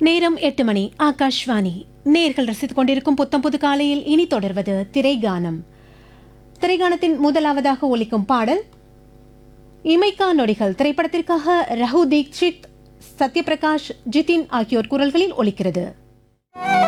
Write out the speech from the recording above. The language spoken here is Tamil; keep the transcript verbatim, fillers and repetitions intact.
நேரம் எட்டு மணி. ஆகாஷ்வாணி. நேர்கள் ரசித்துக் கொண்டிருக்கும் புத்தம் புது காலையில் இனி தொடர்வது திரைகானம். திரைகானத்தின் முதலாவதாக ஒலிக்கும் பாடல் இமைக்கா நொடிகள் திரைப்படத்திற்காக ரகு தீக்ஷித், சத்யபிரகாஷ், ஜிதின் ஆகியோர் குரல்களில் ஒலிக்கிறது.